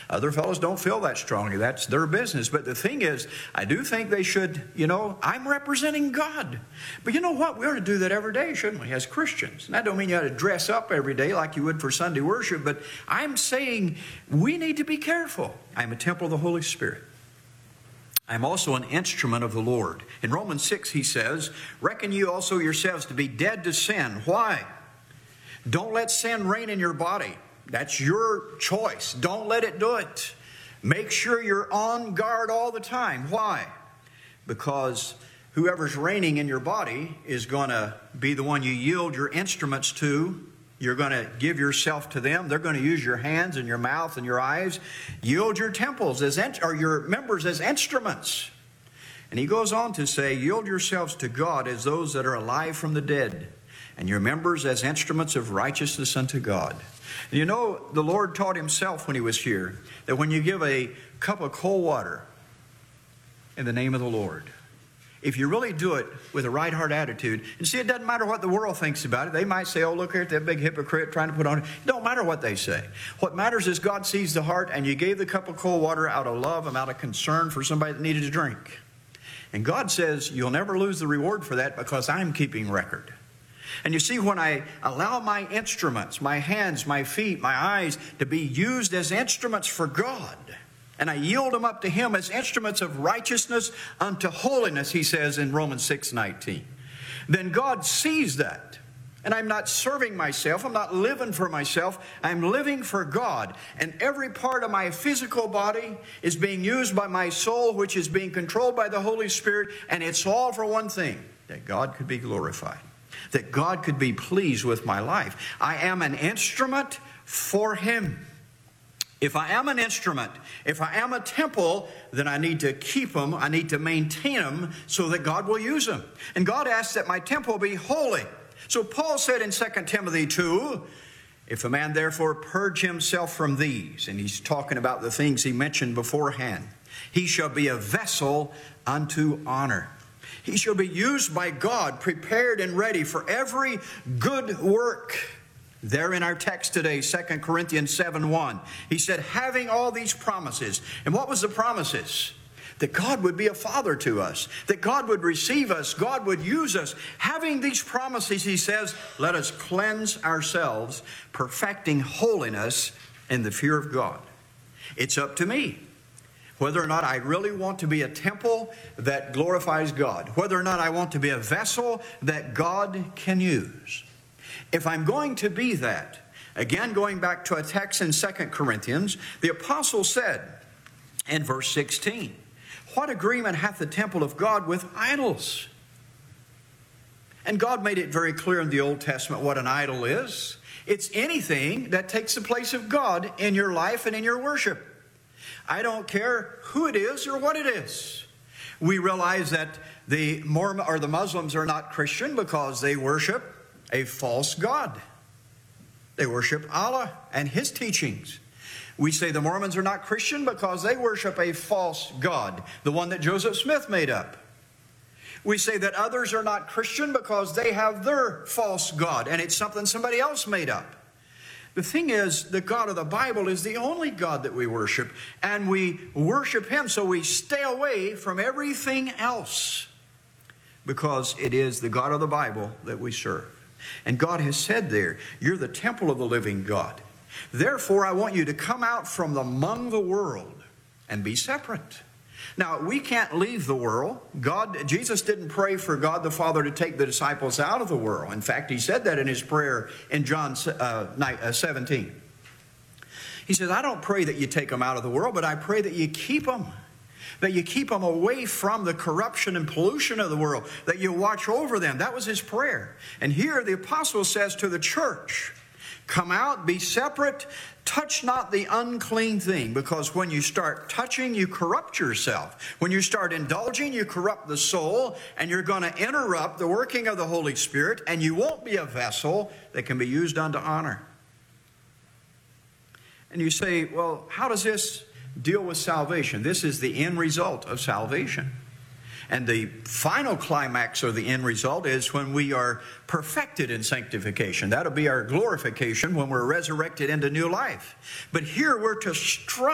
Other fellows don't feel that strongly. That's their business. But the thing is, I do think they should, I'm representing God. But you know what? We ought to do that every day, shouldn't we, as Christians? And I don't mean you ought to dress up every day like you would for Sunday worship, but I'm saying we need to be careful. I'm a temple of the Holy Spirit. I'm also an instrument of the Lord. In Romans 6, he says, reckon you also yourselves to be dead to sin. Why? Don't let sin reign in your body. That's your choice. Don't let it do it. Make sure you're on guard all the time. Why? Because whoever's reigning in your body is going to be the one you yield your instruments to. You're going to give yourself to them. They're going to use your hands and your mouth and your eyes. Yield your temples or your members as instruments. And he goes on to say, yield yourselves to God as those that are alive from the dead, and your members as instruments of righteousness unto God. You know, the Lord taught himself when he was here that when you give a cup of cold water in the name of the Lord, if you really do it with a right heart attitude, and see, it doesn't matter what the world thinks about it. They might say, oh, look here at that big hypocrite trying to put on. It don't matter what they say. What matters is God sees the heart, and you gave the cup of cold water out of love and out of concern for somebody that needed a drink. And God says, you'll never lose the reward for that because I'm keeping record. And you see, when I allow my instruments, my hands, my feet, my eyes, to be used as instruments for God, and I yield them up to him as instruments of righteousness unto holiness, he says in Romans 6:19, then God sees that. And I'm not serving myself. I'm not living for myself. I'm living for God. And every part of my physical body is being used by my soul, which is being controlled by the Holy Spirit. And it's all for one thing, that God could be glorified, that God could be pleased with my life. I am an instrument for him. If I am an instrument, if I am a temple, then I need to keep them, I need to maintain them so that God will use them. And God asks that my temple be holy. So Paul said in 2 Timothy 2, if a man therefore purge himself from these, and he's talking about the things he mentioned beforehand, he shall be a vessel unto honor. He shall be used by God, prepared and ready for every good work. There in our text today, 2 Corinthians 7:1, he said, having all these promises. And what was the promises? That God would be a father to us, that God would receive us, God would use us. Having these promises, he says, let us cleanse ourselves, perfecting holiness in the fear of God. It's up to me whether or not I really want to be a temple that glorifies God, whether or not I want to be a vessel that God can use. If I'm going to be that, again going back to a text in 2 Corinthians, the apostle said in verse 16, what agreement hath the temple of God with idols? And God made it very clear in the Old Testament what an idol is. It's anything that takes the place of God in your life and in your worship. I don't care who it is or what it is. We realize that the Mormon or the Muslims are not Christian because they worship a false god. They worship Allah and his teachings. We say the Mormons are not Christian because they worship a false god, the one that Joseph Smith made up. We say that others are not Christian because they have their false god, and it's something somebody else made up. The thing is, the God of the Bible is the only God that we worship, and we worship him, so we stay away from everything else because it is the God of the Bible that we serve. And God has said there, you're the temple of the living God. Therefore, I want you to come out from among the world and be separate. Now, we can't leave the world. Jesus didn't pray for God the Father to take the disciples out of the world. In fact, he said that in his prayer in John 17. He says, I don't pray that you take them out of the world, but I pray that you keep them. That you keep them away from the corruption and pollution of the world. That you watch over them. That was his prayer. And here the apostle says to the church, come out, be separate, touch not the unclean thing. Because when you start touching, you corrupt yourself. When you start indulging, you corrupt the soul. And you're going to interrupt the working of the Holy Spirit. And you won't be a vessel that can be used unto honor. And you say, well, how does this deal with salvation? This is the end result of salvation. And the final climax or the end result is when we are perfected in sanctification. That'll be our glorification when we're resurrected into new life. But here we're to strive